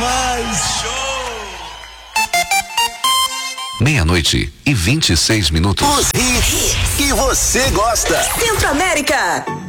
demais. Meia-noite e 26 minutos. Os hits que você gosta. Centro América.